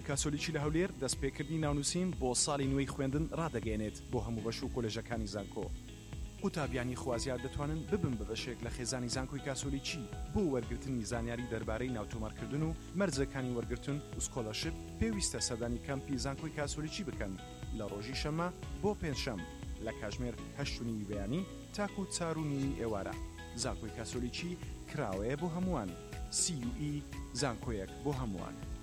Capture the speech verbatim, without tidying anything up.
کاسۆلیکی لە هەولێر دەستپێکردنی ناونووسین بۆ ساڵی نوێی خوێندن ڕادەگەێنێت بۆ هەموو بەش و کۆلێژەکانی زانکۆ. قوتابیانی خوازیار دەتوانن ببن بە بەشێک لە خێزانی زانکۆی کاسۆلیکی بۆ وەرگرتنی زانیاری دەربارەی ناوتۆمارکردن و مەرجەکانی وەرگرتن و سکۆلەرشپ پێویستە سەردانی کەمپی زانکۆی کاسۆلیکی بکەن لە ڕۆژی شەمە بۆ پێنجشەم لە کاتژمێر هەشت و نیمی بەیانی تاکو چار و نیمی ئێوارە. زانکۆی کاسۆلیکی کراوەیە بۆ هەمووان. سی یو ئی زانکۆیەک بۆ هەمووان.